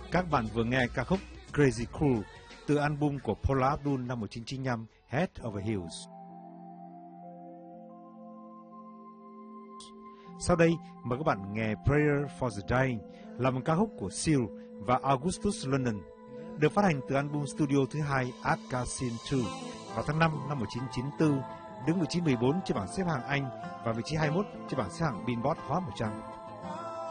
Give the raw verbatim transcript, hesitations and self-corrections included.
Các bạn vừa nghe ca khúc Crazy Cool từ album của Paula Abdul năm một nghìn chín trăm chín mươi lăm, Head Over Heels. Sau đây, mời các bạn nghe Prayer for the Dying là một ca khúc của Seal và Augustus London, được phát hành từ album studio thứ hai At-Cassin hai vào tháng năm năm một nghìn chín trăm chín mươi tư, đứng vị trí mười bốn trên bảng xếp hạng Anh và vị trí hai mươi mốt trên bảng xếp hạng Billboard Hot một trăm.